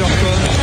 meilleur quoi.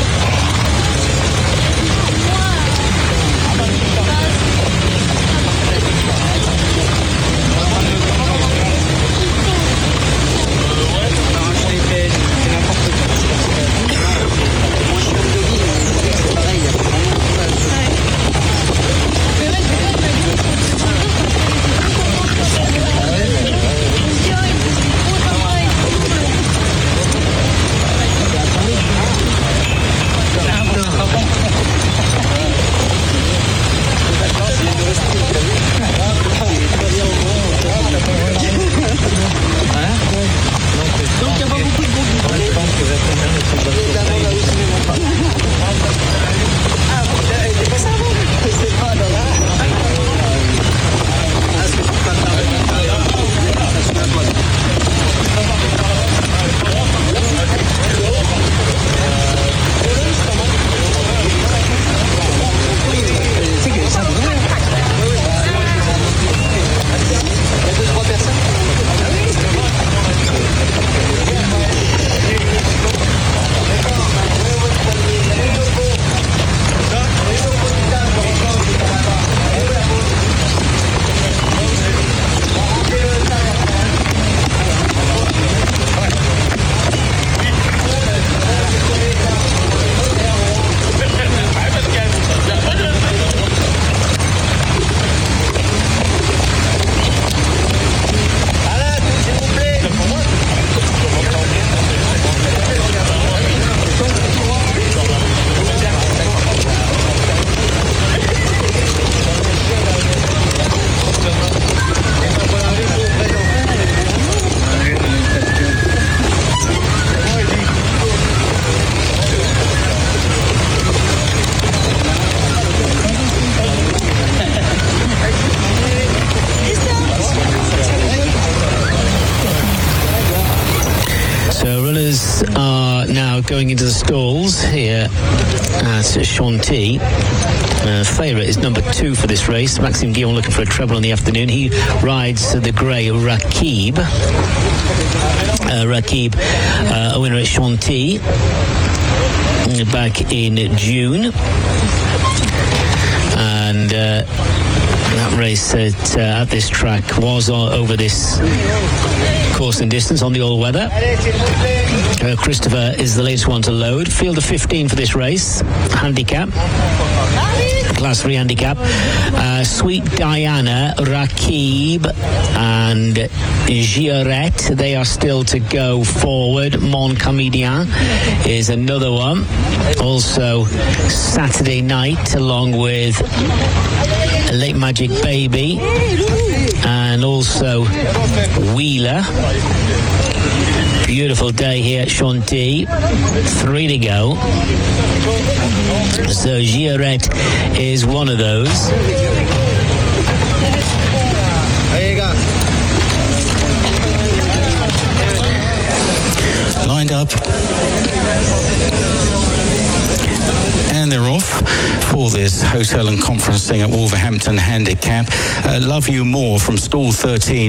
Going into the stalls here at Chantilly. Favourite is number 2 for this race. Maxime Guillon looking for a treble in the afternoon. He rides the grey Rakib. Rakib, a winner at Chantilly back in June. And that race at this track was over this course and distance on the all-weather. Christopher is the latest one to load. Field of 15 for this race. Handicap. Class 3 handicap. Sweet Diana, Rakib and Giorette, they are still to go forward. Mon Comedien is another one. Also Saturday Night along with Late Magic Baby and also Wheeler. Beautiful day here at Chantilly. 3 to go. So Giorette is one of those. Lined up. And they're off for this hotel and conference thing at Wolverhampton Handicap. Love You More from stall 13.